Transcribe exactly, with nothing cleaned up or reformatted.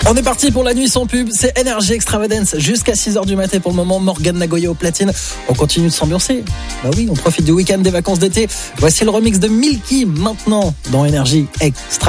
On est parti pour la nuit sans pub, c'est Energy Extravagance jusqu'à six heures du matin pour le moment. Morgane Nagoya au platine. On continue de s'ambiancer. Bah oui, on profite du week-end des vacances d'été. Voici le remix de Milky maintenant dans Energy Extra.